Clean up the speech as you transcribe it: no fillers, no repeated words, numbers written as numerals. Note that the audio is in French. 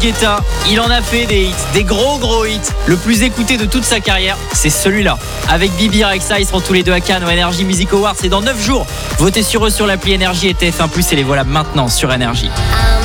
Guetta, il en a fait des hits, des gros hits. Le plus écouté de toute sa carrière, c'est celui-là. Avec Bibi et Rexa, ils seront tous les deux à Cannes au Energy Music Awards. C'est dans 9 jours. Votez sur eux sur l'appli Énergie et TF1+, et les voilà maintenant sur Énergie.